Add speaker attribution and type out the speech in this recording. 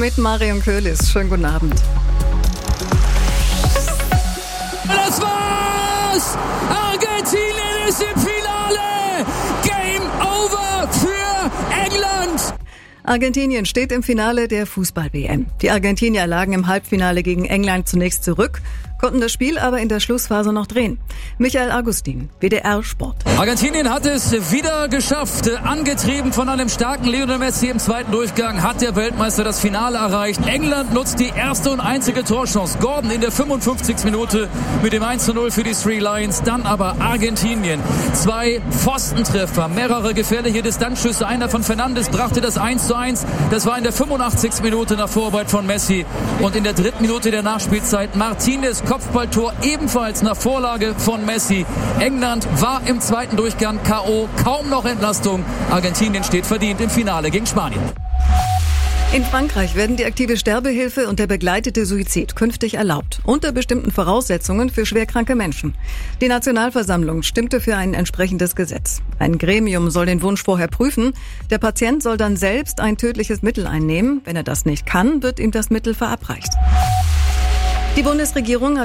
Speaker 1: mit Marion Köhlis. Schönen guten Abend.
Speaker 2: Das war's! Argentinien ist im Finale! Game over für England!
Speaker 1: Argentinien steht im Finale der Fußball-WM. Die Argentinier lagen im Halbfinale gegen England zunächst zurück, konnten das Spiel aber in der Schlussphase noch drehen. Michael Augustin, WDR Sport.
Speaker 2: Argentinien hat es wieder geschafft. Angetrieben von einem starken Lionel Messi im zweiten Durchgang hat der Weltmeister das Finale erreicht. England nutzt die erste und einzige Torchance. Gordon in der 55. Minute mit dem 1:0 für die Three Lions. Dann aber Argentinien. 2 Pfostentreffer, mehrere gefährliche Distanzschüsse. Einer von Fernandes brachte das 1:1. Das war in der 85. Minute nach Vorarbeit von Messi. Und in der 3. Minute der Nachspielzeit Martinez Kopfballtor ebenfalls nach Vorlage von Messi. England war im zweiten Durchgang K.O. Kaum noch Entlastung. Argentinien steht verdient im Finale gegen Spanien.
Speaker 1: In Frankreich werden die aktive Sterbehilfe und der begleitete Suizid künftig erlaubt, unter bestimmten Voraussetzungen für schwerkranke Menschen. Die Nationalversammlung stimmte für ein entsprechendes Gesetz. Ein Gremium soll den Wunsch vorher prüfen. Der Patient soll dann selbst ein tödliches Mittel einnehmen. Wenn er das nicht kann, wird ihm das Mittel verabreicht. Die Bundesregierung hat